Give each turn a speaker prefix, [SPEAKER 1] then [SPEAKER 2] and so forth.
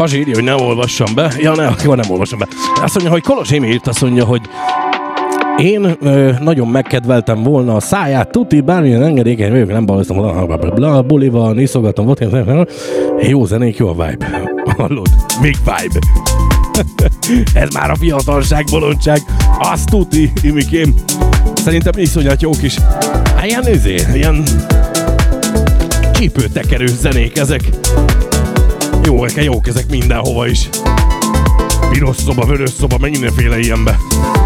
[SPEAKER 1] Bazsi írja, hogy ne olvassam be. Ja, nem olvassam be. Azt mondja, hogy Kolos Émi írt, azt mondja, hogy én nagyon megkedveltem volna a száját, tuti, bármilyen engedékeny vagyok, nem baloztam oda, bulival, iszogatom, volt jó zenék, jó a vibe. Hallod? Big vibe. Ez már a fiatalság, bolondság. Azt tuti, Imikém. Szerintem iszonyat jók is. Hát ilyen csípőtekerős zenék ezek. Jók ezek mindenhova is. Piros szoba, vörös szoba, meg mindenféle ilyenbe.